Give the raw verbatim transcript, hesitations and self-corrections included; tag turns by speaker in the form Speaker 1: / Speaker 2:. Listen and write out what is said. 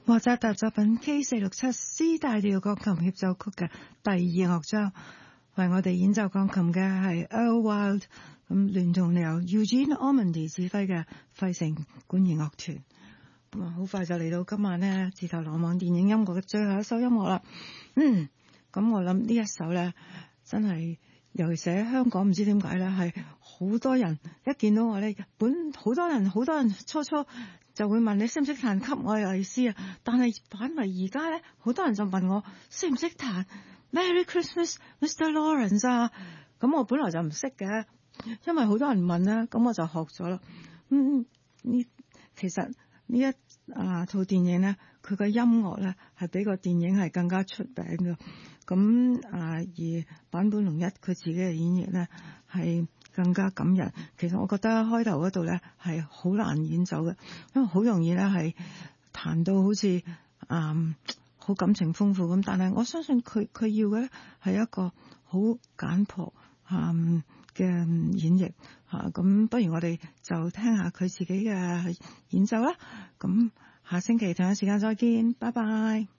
Speaker 1: 莫扎特作品 K 四六七 C 大調鋼琴協奏曲嘅第二樂章，為我哋演奏鋼琴嘅係 Earl Wild， 咁聯同由 Eugene Ormandy 指揮嘅費城管弦樂團。咁啊，好快就嚟到今晚呢自投羅網電影音樂嘅最後一首音樂啦。嗯，咁我諗呢一首呢，真係尤其是喺香港，唔知點解呢，係好多人一見到我呢，本好多人好多人初初就會問你識唔識彈給愛麗絲啊，但係反為而家呢，好多人就問我識唔識彈 Merry Christmas Mister Lawrence 啊。咁我本來就唔識嘅，因為好多人問啦，咁我就學咗啦。嗯，呢其實呢一啊套電影呢，佢個音樂呢係比個電影係更加出名嘅。咁啊而坂本龍一佢自己嘅演繹呢係更加感人。其實我覺得開頭嗰度呢係好難演奏嘅，因為好容易呢係彈到好似啊好感情豐富咁。但係我相信佢佢要嘅呢係一個好簡樸啊嘅演繹嚇。咁不如我哋就聽下佢自己嘅演奏啦。咁下星期同一時間再見，拜拜。